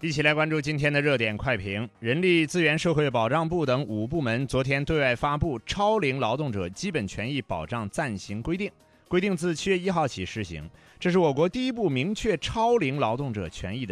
一起来关注今天的热点快评。人力资源社会保障部等5部门昨天对外发布《超龄劳动者基本权益保障暂行规定》，规定自7月1号起施行。这是我国第一部明确超龄劳动者权益的